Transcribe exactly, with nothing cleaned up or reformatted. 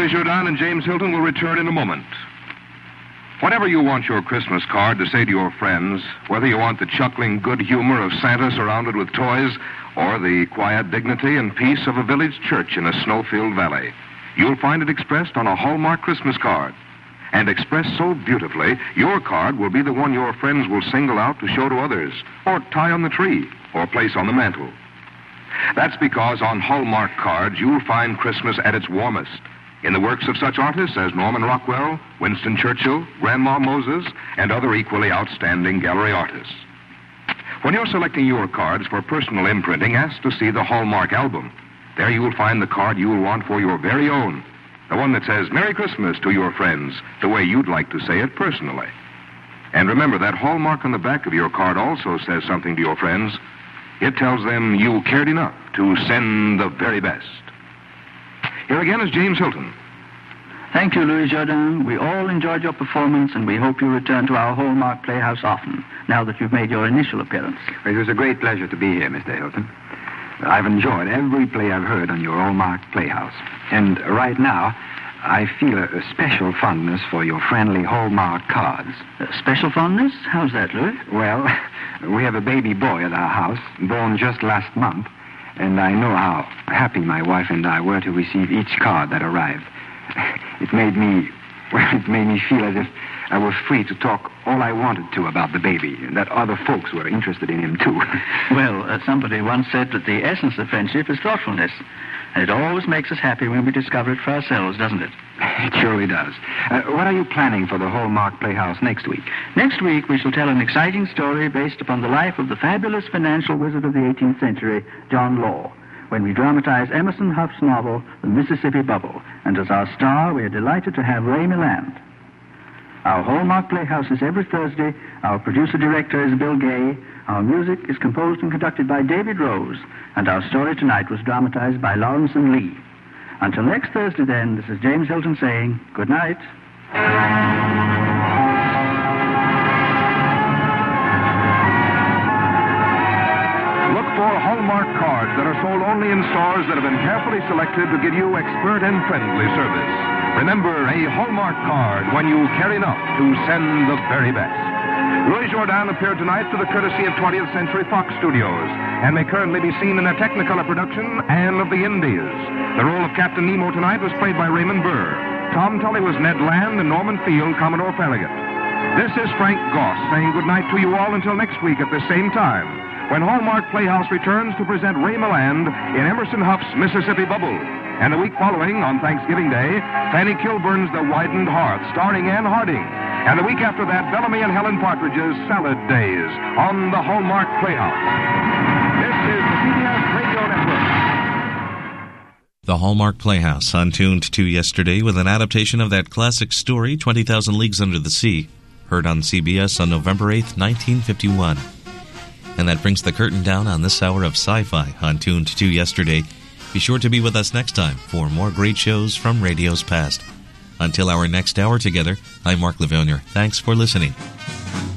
Louis Jourdan and James Hilton will return in a moment. Whatever you want your Christmas card to say to your friends, whether you want the chuckling good humor of Santa surrounded with toys or the quiet dignity and peace of a village church in a snow-filled valley, you'll find it expressed on a Hallmark Christmas card. And expressed so beautifully, your card will be the one your friends will single out to show to others, or tie on the tree, or place on the mantel. That's because on Hallmark cards, you'll find Christmas at its warmest in the works of such artists as Norman Rockwell, Winston Churchill, Grandma Moses, and other equally outstanding gallery artists. When you're selecting your cards for personal imprinting, ask to see the Hallmark album. There you will find the card you will want for your very own, the one that says Merry Christmas to your friends, the way you'd like to say it personally. And remember, that Hallmark on the back of your card also says something to your friends. It tells them you cared enough to send the very best. Here again is James Hilton. Thank you, Louis Jourdan. We all enjoyed your performance, and we hope you return to our Hallmark Playhouse often, now that you've made your initial appearance. It was a great pleasure to be here, Mister Hilton. I've enjoyed every play I've heard on your Hallmark Playhouse. And right now, I feel a, a special fondness for your friendly Hallmark cards. A special fondness? How's that, Louis? Well, we have a baby boy at our house, born just last month. And I know how happy my wife and I were to receive each card that arrived. It made me, well, it made me feel as if I was free to talk all I wanted to about the baby, and that other folks were interested in him, too. Well, uh, somebody once said that the essence of friendship is thoughtfulness. And it always makes us happy when we discover it for ourselves, doesn't it? It surely does. Uh, what are you planning for the Hallmark Playhouse next week? Next week, we shall tell an exciting story based upon the life of the fabulous financial wizard of the eighteenth century, John Law, when we dramatize Emerson Huff's novel, The Mississippi Bubble. And as our star, we are delighted to have Ray Milland. Our Hallmark Playhouse is every Thursday. Our producer-director is Bill Gay. Our music is composed and conducted by David Rose. And our story tonight was dramatized by Lawrence and Lee. Until next Thursday, then, this is James Hilton saying good night. Look for Hallmark cards that are sold only in stores that have been carefully selected to give you expert and friendly service. Remember, a Hallmark card when you care enough to send the very best. Louis Jourdan appeared tonight to the courtesy of twentieth Century Fox Studios and may currently be seen in a Technicolor production, Anne of the Indies. The role of Captain Nemo tonight was played by Raymond Burr. Tom Tully was Ned Land and Norman Field, Commodore Farragut. This is Frank Goss saying goodnight to you all until next week at the same time, when Hallmark Playhouse returns to present Ray Milland in Emerson Huff's Mississippi Bubble. And the week following, on Thanksgiving Day, Fanny Kilburn's The Widened Hearth, starring Anne Harding. And the week after that, Bellamy and Helen Partridge's Salad Days on the Hallmark Playhouse. This is the C B S Radio Network. The Hallmark Playhouse, on Tuned to Yesterday, with an adaptation of that classic story, twenty thousand Leagues Under the Sea, heard on C B S on November eighth, nineteen fifty-one. And that brings the curtain down on this hour of sci-fi on Tuned to Yesterday. Be sure to be with us next time for more great shows from radio's past. Until our next hour together, I'm Mark Lavonia. Thanks for listening.